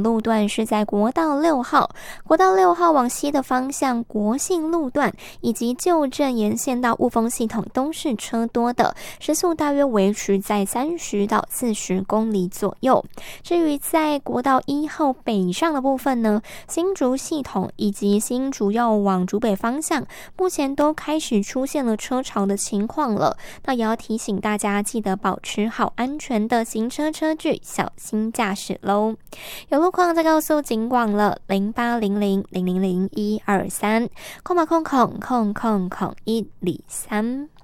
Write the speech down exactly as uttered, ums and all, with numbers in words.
路段是在国道六号，国道六号往西的方向国信路段以及旧镇沿线到雾峰系统都是车多的，时速大约维持在三十到四十公里左右。至于在国道一号北上的部分呢，新竹系统以及新竹要往竹北方向目前都开始出现了车潮的情况了，那也要提醒大家记得保持好安全的行车车距，小心驾驶咯。有路况再告诉警广了，零八零零零零零一二三空吧空空空空空一里三。